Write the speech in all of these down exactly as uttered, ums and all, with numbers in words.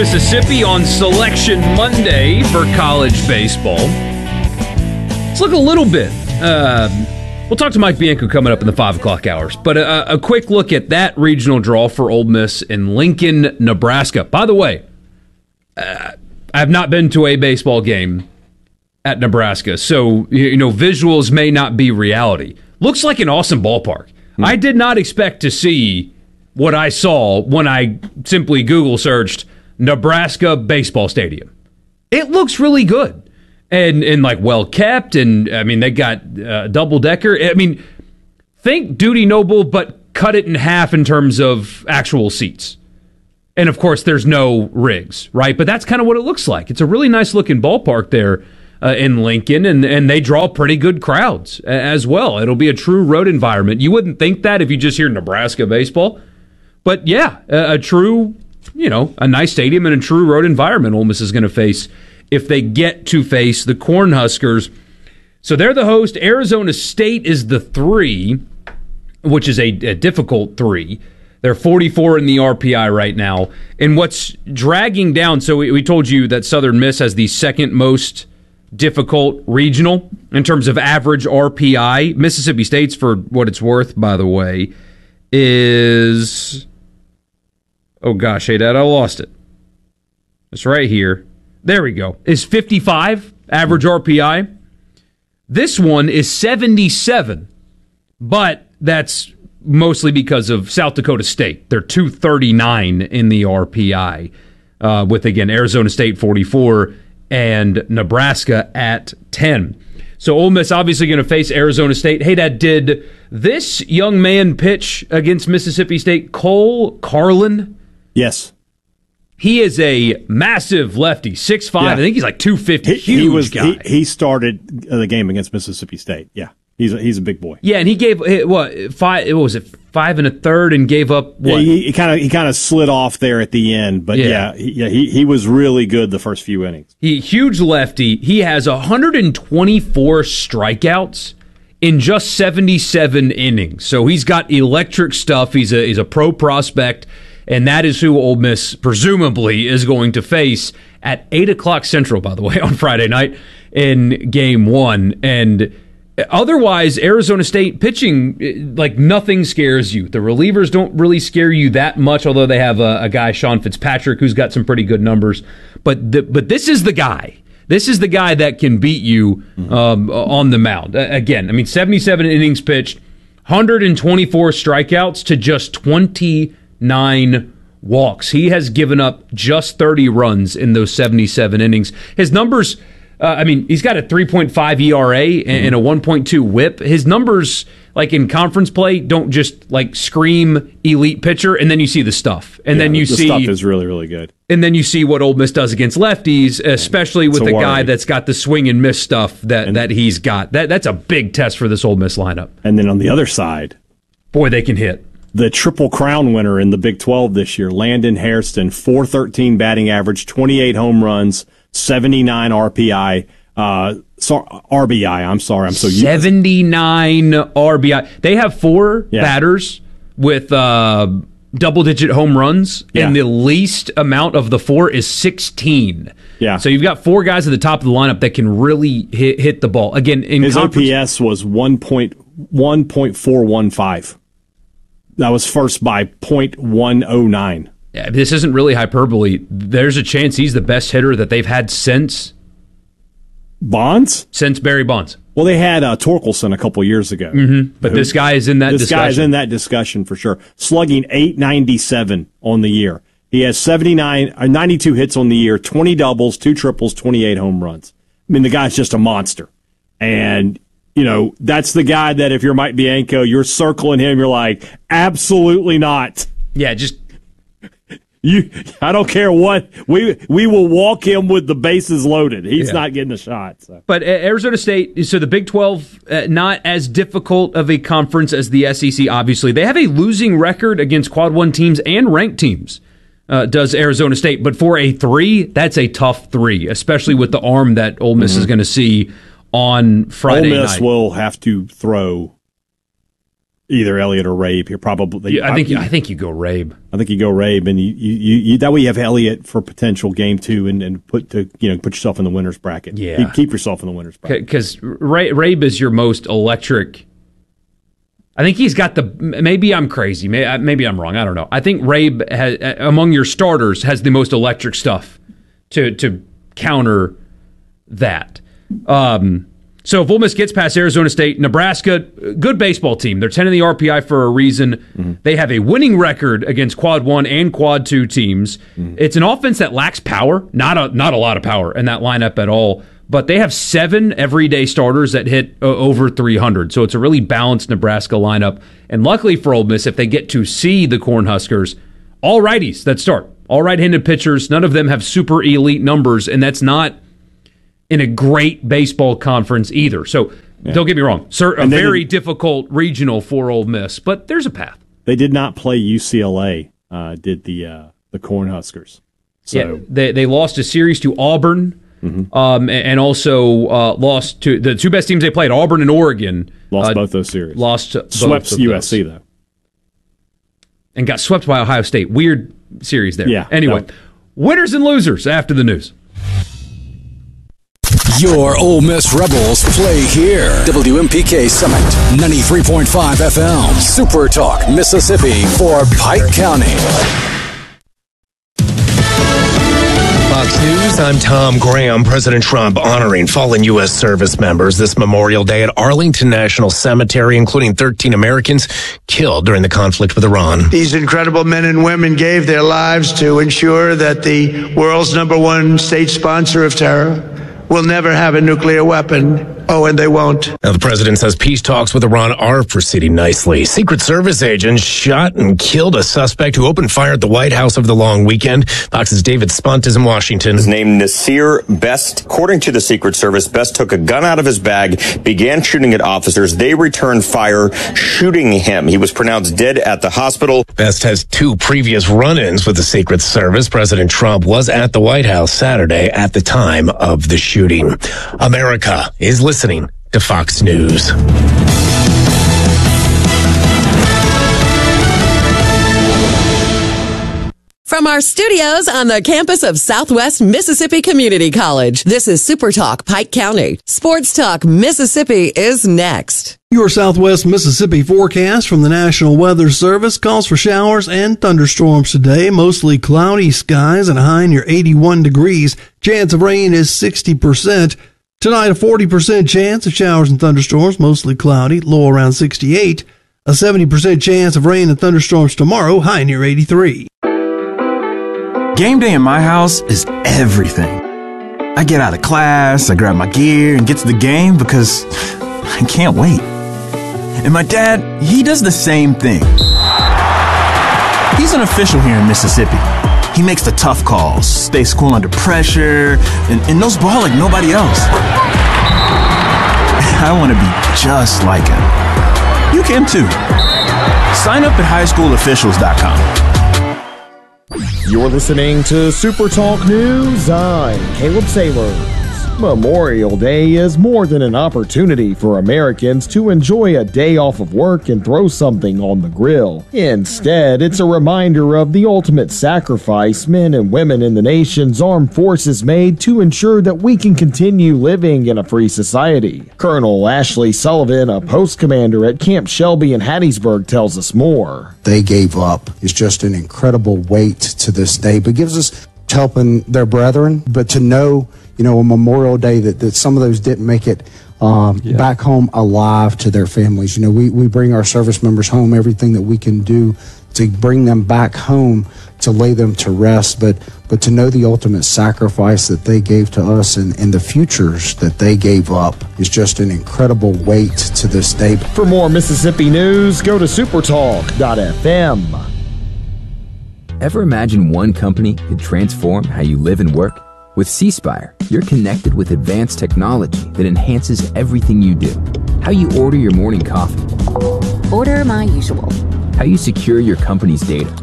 Mississippi on Selection Monday for college baseball. Let's look a little bit. Uh, we'll talk to Mike Bianco coming up in the five o'clock hours. But a, a quick look at that regional draw for Ole Miss in Lincoln, Nebraska. By the way, uh, I have not been to a baseball game at Nebraska, so you know visuals may not be reality. Looks like an awesome ballpark. Hmm. I did not expect to see what I saw when I simply Google searched Nebraska baseball stadium. It looks really good and and like well kept, and I mean they got uh, double decker. I mean, think Dudy Noble, but cut it in half in terms of actual seats. And of course, there's no rigs, right? But that's kind of what it looks like. It's a really nice looking ballpark there uh, in Lincoln, and and they draw pretty good crowds as well. It'll be a true road environment. You wouldn't think that if you just hear Nebraska baseball, but yeah, a, a true. You know, a nice stadium and a true road environment Ole Miss is going to face if they get to face the Cornhuskers. So they're the host. Arizona State is the three, which is a, a difficult three. They're forty-four in the R P I right now. And what's dragging down, so we, we told you that Southern Miss has the second most difficult regional in terms of average R P I. Mississippi State's, for what it's worth, by the way, is... Oh, gosh, hey, Dad, I lost it. It's right here. There we go. Is fifty-five, average R P I. This one is seventy-seven, but that's mostly because of South Dakota State. They're two thirty-nine in the R P I, uh, with, again, Arizona State forty-four and Nebraska at ten. So Ole Miss obviously going to face Arizona State. Hey, Dad, did this young man pitch against Mississippi State, Cole Carlin? Yes. He is a massive lefty, six five. Yeah. I think he's like two fifty. He, Huge he was, guy. He, he started the game against Mississippi State. Yeah, he's a, he's a big boy. Yeah, and he gave what five? What was it? Five and a third, and gave up what? Yeah, he kind of he kind of slid off there at the end, but yeah, yeah, he, yeah he, he was really good the first few innings. He huge lefty. He has one hundred twenty-four strikeouts in just seventy-seven innings. So he's got electric stuff. He's a he's a pro prospect. And that is who Ole Miss presumably is going to face at eight o'clock Central, by the way, on Friday night in game one. And otherwise, Arizona State pitching, like nothing scares you. The relievers don't really scare you that much, although they have a, a guy, Sean Fitzpatrick, who's got some pretty good numbers. But the, but this is the guy. This is the guy that can beat you um, on the mound. Uh, again, I mean, seventy-seven innings pitched, one hundred twenty-four strikeouts to just twenty Nine walks. He has given up just thirty runs in those seventy-seven innings. His numbers, uh, I mean, he's got a three point five E R A and, mm-hmm. and a one point two whip. His numbers, like in conference play, don't just like scream elite pitcher, and then you see the stuff. And yeah, then you the see... The stuff is really, really good. And then you see what Ole Miss does against lefties, especially with the guy that's got the swing and miss stuff that, and, that he's got. That That's a big test for this Ole Miss lineup. And then on the other side... Boy, they can hit. The Triple Crown winner in the Big twelve this year, Landon Hairston, four thirteen batting average, twenty-eight home runs, seventy-nine R P I, uh, sorry, R B I, I'm sorry, I'm so used. seventy-nine R B I. They have four yeah. batters with uh, double-digit home runs, yeah. and the least amount of the four is sixteen. Yeah. So you've got four guys at the top of the lineup that can really hit, hit the ball. Again, in his O P S was one point four one five. That was first by point one oh nine. Yeah, this isn't really hyperbole. There's a chance he's the best hitter that they've had since... Bonds? Since Barry Bonds. Well, they had uh, Torkelson a couple years ago. Mm-hmm. But who, this guy is in that this discussion. This guy is in that discussion for sure. Slugging eight ninety-seven on the year. He has seventy-nine, or ninety-two hits on the year, twenty doubles, two triples, twenty-eight home runs. I mean, the guy's just a monster. And... You know, that's the guy that if you're Mike Bianco, you're circling him, you're like, absolutely not. Yeah, just you. I don't care what. We we will walk him with the bases loaded. He's yeah. not getting a shot. So. But Arizona State, so the Big twelve, uh, not as difficult of a conference as the S E C, obviously. They have a losing record against Quad one teams and ranked teams, uh, does Arizona State. But for a three, that's a tough three, especially with the arm that Ole Miss mm-hmm. is going to see on Friday night. Ole Miss night. will have to throw either Elliott or Rabe. You're probably. Yeah, I think. I, I think you go Rabe. I think you go Rabe, and you, you, you that way you have Elliott for potential game two, and, and put to you know put yourself in the winner's bracket. Yeah, keep, keep yourself in the winner's bracket because Rabe is your most electric. I think he's got the. Maybe I'm crazy. Maybe I'm wrong. I don't know. I think Rabe has, among your starters has the most electric stuff to to counter that. Um, so if Ole Miss gets past Arizona State, Nebraska, good baseball team. They're ten in the R P I for a reason. Mm-hmm. They have a winning record against quad one and quad two teams. Mm-hmm. It's an offense that lacks power, not a not a lot of power in that lineup at all. But they have seven everyday starters that hit uh, over three hundred. So it's a really balanced Nebraska lineup. And luckily for Ole Miss, if they get to see the Cornhuskers, all righties that start, all right-handed pitchers, none of them have super elite numbers, and that's not in a great baseball conference either. So yeah. Don't get me wrong, sir, a very did, difficult regional for Ole Miss, but there's a path. They did not play U C L A, uh, did the uh, the Cornhuskers. So. Yeah, they, they lost a series to Auburn. Mm-hmm. Um, and also uh, lost to the two best teams they played, Auburn and Oregon. Lost uh, both those series. Lost swept U S C those. though, and got swept by Ohio State. Weird series there. Yeah. Anyway, no. Winners and losers after the news. Your Ole Miss Rebels play here. W M P K Summit, ninety-three point five F M. Super Talk, Mississippi for Pike County. Fox News, I'm Tom Graham. President Trump honoring fallen U S service members this Memorial Day at Arlington National Cemetery, including thirteen Americans killed during the conflict with Iran. These incredible men and women gave their lives to ensure that the world's number one state sponsor of terror will never have a nuclear weapon. Oh, and they won't. Now, the president says peace talks with Iran are proceeding nicely. Secret Service agents shot and killed a suspect who opened fire at the White House over the long weekend. Fox's David Spunt is in Washington. His name Nasir Best. According to the Secret Service, Best took a gun out of his bag, began shooting at officers. They returned fire, shooting him. He was pronounced dead at the hospital. Best has two previous run-ins with the Secret Service. President Trump was at the White House Saturday at the time of the shooting. America is listening to Fox News. From our studios on the campus of Southwest Mississippi Community College, this is Super Talk Pike County. Sports Talk Mississippi is next. Your Southwest Mississippi forecast from the National Weather Service calls for showers and thunderstorms today. Mostly cloudy skies and a high near eighty-one degrees. Chance of rain is sixty percent. Tonight, a forty percent chance of showers and thunderstorms, mostly cloudy, low around sixty-eight. A seventy percent chance of rain and thunderstorms tomorrow, high near eighty-three. Game day in my house is everything. I get out of class, I grab my gear, and get to the game because I can't wait. And my dad, he does the same thing. He's an official here in Mississippi. He makes the tough calls, stays cool under pressure, and, and knows ball like nobody else. I want to be just like him. You can too. Sign up at high school officials dot com. You're listening to Super Talk News. I'm Caleb Sailors. Memorial Day is more than an opportunity for Americans to enjoy a day off of work and throw something on the grill. Instead, it's a reminder of the ultimate sacrifice men and women in the nation's armed forces made to ensure that we can continue living in a free society. Colonel Ashley Sullivan, a post commander at Camp Shelby in Hattiesburg, tells us more. They gave up is just an incredible weight to this day, but gives us helping their brethren, but to know, you know, a Memorial Day that, that some of those didn't make it um, yeah. back home alive to their families. You know, we, we bring our service members home, everything that we can do to bring them back home, to lay them to rest, but but to know the ultimate sacrifice that they gave to us and, and the futures that they gave up is just an incredible weight to this day. For more Mississippi news, go to supertalk dot f m. Ever imagine one company could transform how you live and work? With C Spire, you're connected with advanced technology that enhances everything you do. How you order your morning coffee. Order my usual. How you secure your company's data.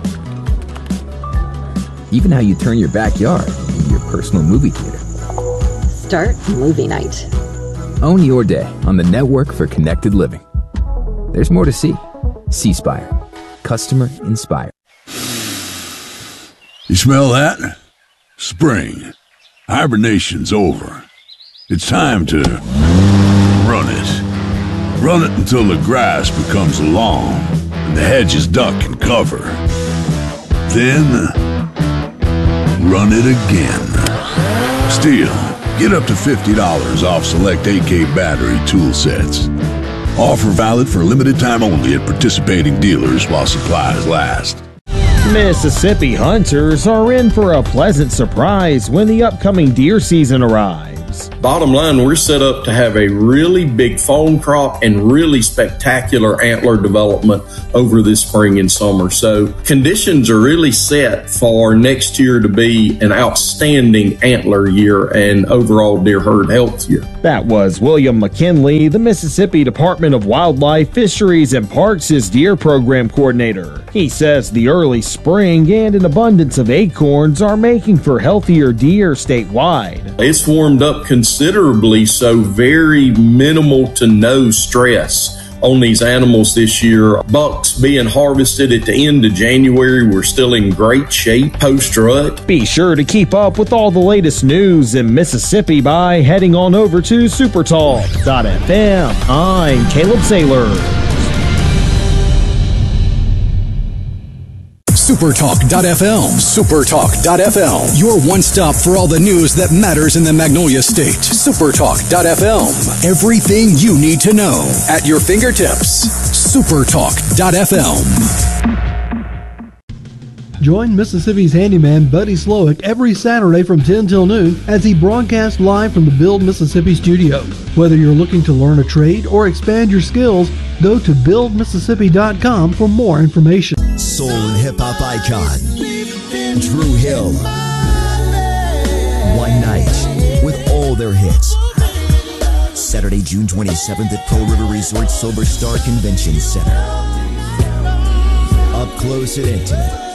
Even how you turn your backyard into your personal movie theater. Start movie night. Own your day on the network for connected living. There's more to see. C Spire. Customer inspired. You smell that? Spring. Hibernation's over. It's time to run it. Run it until the grass becomes long and the hedges duck and cover. Then, run it again. Steel, get up to fifty dollars off select A K battery tool sets. Offer valid for limited time only at participating dealers while supplies last. Mississippi hunters are in for a pleasant surprise when the upcoming deer season arrives. Bottom line, we're set up to have a really big fawn crop and really spectacular antler development over this spring and summer. So conditions are really set for next year to be an outstanding antler year and overall deer herd health year. That was William McKinley, the Mississippi Department of Wildlife, Fisheries, and Parks' deer program coordinator. He says the early spring and an abundance of acorns are making for healthier deer statewide. It's warmed up considerably, so very minimal to no stress on these animals this year. Bucks being harvested at the end of January. We're still in great shape post-rut. Be sure to keep up with all the latest news in Mississippi by heading on over to supertalk dot f m. I'm Caleb Sailor. Supertalk dot f m. Supertalk dot f m. Your one stop for all the news that matters in the Magnolia State. Supertalk dot f m. Everything you need to know at your fingertips. Supertalk dot f m. Join Mississippi's handyman Buddy Slowick every Saturday from ten till noon as he broadcasts live from the Build Mississippi studio. Whether you're looking to learn a trade or expand your skills, go to build mississippi dot com for more information. Soul and hip-hop icon Dru Hill. One night with all their hits. Saturday, June twenty-seventh at Pearl River Resort Silver Star Convention Center. Up close and intimate